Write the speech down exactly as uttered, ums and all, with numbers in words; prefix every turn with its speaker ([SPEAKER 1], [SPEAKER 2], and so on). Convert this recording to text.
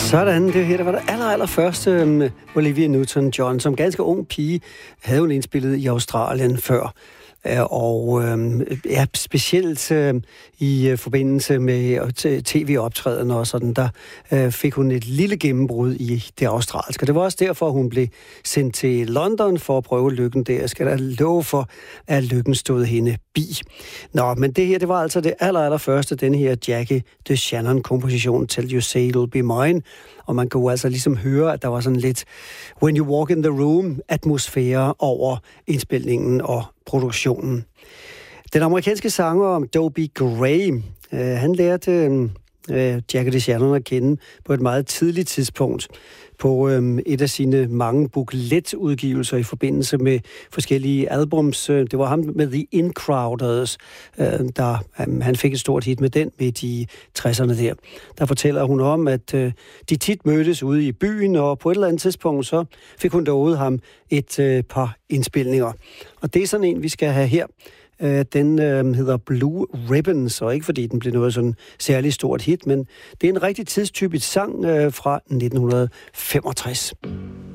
[SPEAKER 1] Sådan, det her, det var det aller, aller første um, Olivia Newton-John. Som ganske ung pige havde hun indspillet i Australien før. Og øh, ja, specielt øh, i øh, forbindelse med tv-optræden og sådan, der øh, fik hun et lille gennembrud i det australske. Det var også derfor, hun blev sendt til London for at prøve lykken der. Jeg skal da love for, at lykken stod hende bi. Nå, men det her, det var altså det aller, aller første, den her Jackie DeShannon-komposition, Till You Say It'll Be Mine. Og man kunne altså ligesom høre, at der var sådan lidt When You Walk in the Room-atmosfære over indspilningen og produktionen. Den amerikanske sanger Dobie Gray, øh, han lærte øh, Jackie DeShannon at kende på et meget tidligt tidspunkt på øh, et af sine mange booklet-udgivelser i forbindelse med forskellige albums. Det var ham med The In-Crowders, øh, der øh, han fik et stort hit med den midt i tresserne der. Der fortæller hun om, at øh, de tit mødtes ude i byen, og på et eller andet tidspunkt så fik hun lovet ham et øh, par indspilninger. Og det er sådan en, vi skal have her. Den øh, hedder Blue Ribbons, og ikke fordi den blev noget sådan særligt stort hit, men det er en rigtig tidstypisk sang øh, fra nitten femogtres.